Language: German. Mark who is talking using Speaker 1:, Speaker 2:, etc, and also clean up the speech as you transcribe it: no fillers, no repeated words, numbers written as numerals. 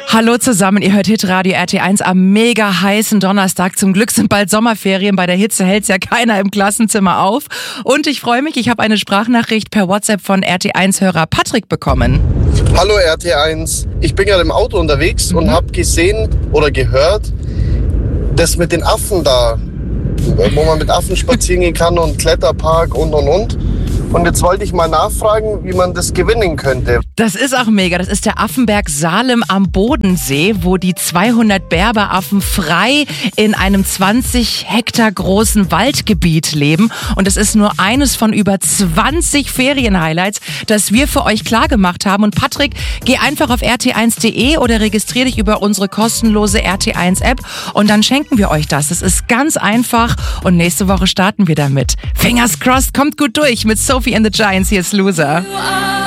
Speaker 1: Hallo zusammen, ihr hört Hitradio RT1 am mega heißen Donnerstag. Zum Glück sind bald Sommerferien, bei der Hitze hält's ja keiner im Klassenzimmer auf. Und ich freue mich, ich habe eine Sprachnachricht per WhatsApp von RT1-Hörer Patrick bekommen.
Speaker 2: Hallo RT1, ich bin gerade im Auto unterwegs und habe gesehen oder gehört, das mit den Affen da, wo man mit Affen spazieren gehen kann und Kletterpark und. Und jetzt wollte ich mal nachfragen, wie man das gewinnen könnte.
Speaker 1: Das ist auch mega. Das ist der Affenberg Salem am Bodensee, wo die 200 Berberaffen frei in einem 20 Hektar großen Waldgebiet leben. Und es ist nur eines von über 20 Ferienhighlights, das wir für euch klargemacht haben. Und Patrick, geh einfach auf rt1.de oder registrier dich über unsere kostenlose RT1-App und dann schenken wir euch das. Es ist ganz einfach und nächste Woche starten wir damit. Fingers crossed, kommt gut durch mit Sophie and the Giants. Hier ist Loser.